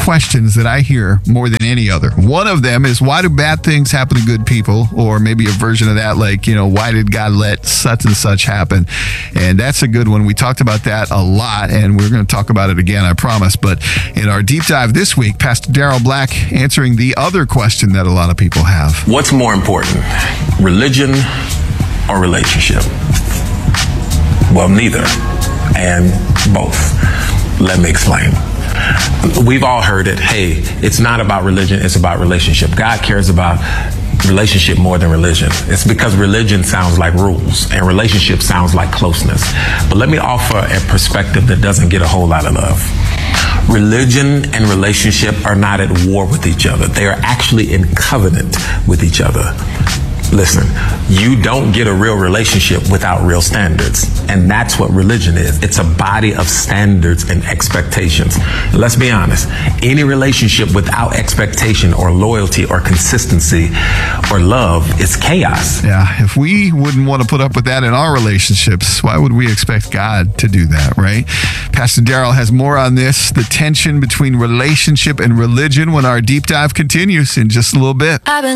questions that I hear more than any other. One of them is, why do bad things happen to good people? Or maybe a version of that, like, why did God let such and such happen? And that's a good one. We talked about that a lot, and we're going to talk about it again, I promise. But in our deep dive this week, Pastor Darrell Black answering the other question that a lot of people have. What's more important, religion or relationship? Well, neither, and both. Let me explain. We've all heard it. Hey, it's not about religion, it's about relationship. God cares about relationship more than religion. It's because religion sounds like rules and relationship sounds like closeness. But let me offer a perspective that doesn't get a whole lot of love. Religion and relationship are not at war with each other. They are actually in covenant with each other. Listen, you don't get a real relationship without real standards. And that's what religion is. It's a body of standards and expectations. Let's be honest. Any relationship without expectation or loyalty or consistency or love is chaos. Yeah, if we wouldn't want to put up with that in our relationships, why would we expect God to do that, right? Pastor Darrell has more on this, the tension between relationship and religion, when our deep dive continues in just a little bit.